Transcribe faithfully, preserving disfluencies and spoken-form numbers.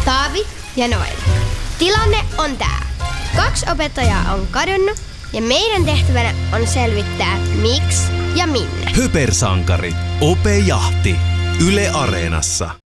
Taavi ja Noel. Tilanne on tää. Kaksi opettajaa on kadonnut ja meidän tehtävänä on selvittää miksi ja minne. Hypersankari. Ope Jahti. Yle Areenassa.